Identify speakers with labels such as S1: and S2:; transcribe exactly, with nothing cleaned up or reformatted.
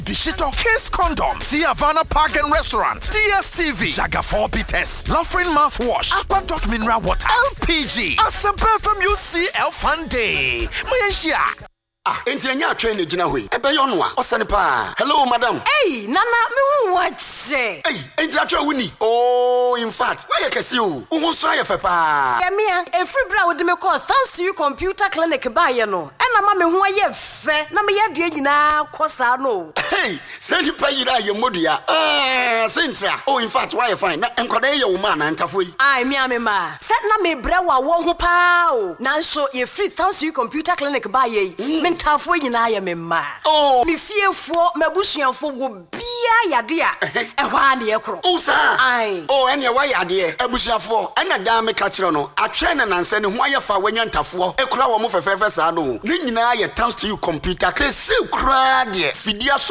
S1: Digital Kiss Condom, Tia Havana Park and Restaurant, D S T V, Jaga four Bites, Lofrin Mouthwash, Aqua Dot Mineral Water, L P G, Asempe from U C L Fun Day. Malaysia.
S2: Ah, enti anya atwe na gina hoi. Ebe yo no a, osane pa. Hello madam.
S3: Hey, nana me hu wache.
S2: Hey, enti atwe wuni. Oh, in fact, why you kesi o? Wo so aye fe pa.
S3: Ya mia, e free bra wo de me call thanks to you computer clinic ba ye no. E na ma me hu aye fe, na me ye de nyina kosa no.
S2: Hey, send you pay ira ye modua. Ah, sentra. Oh, in fact, why you fine? Na enkwada ye wo ma na ntafo yi.
S3: Ai mia me ma. Set na me bra wa wo ho pa o. Na so ye free thanks to you computer clinic ba ye. Mm. Ntafo nyina ya me ma.
S2: Oh,
S3: me fiefo mabusuafo wo bia yade a ehwa na ye kro.
S2: Oh sir.
S3: Ai.
S2: Oh, ene wa yade abusuafo. Ena da me ka kire no. Atwe na nanse ne ho ayefa wanya ntafo. Ekura wo mo fefefe sa no. Ni nyina ya thanks to you computer. Kesi kura de. Fidia